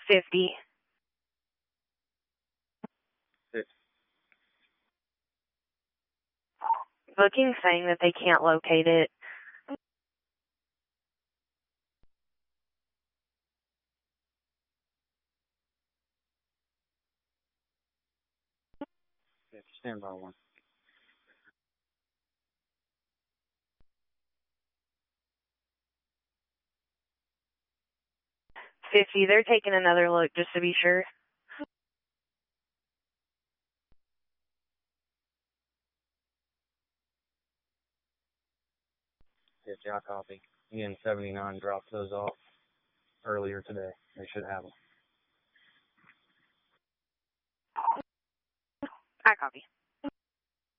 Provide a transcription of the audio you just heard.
50. Booking saying that they can't locate it. Stand by one. 50. They're taking another look just to be sure. Yeah, copy. Again, 79 dropped those off earlier today. They should have them. I copy.